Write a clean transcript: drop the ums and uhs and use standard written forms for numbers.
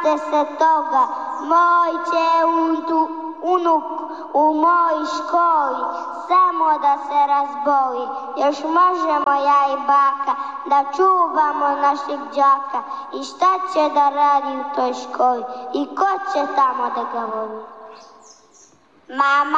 Bojte se toga, moj će unuk u mojoj školi samo da se razboli. Još možemo ja i baka da čuvamo našeg đaka. I šta će da radi u toj školi? I ko će tamo da ga voli? Mama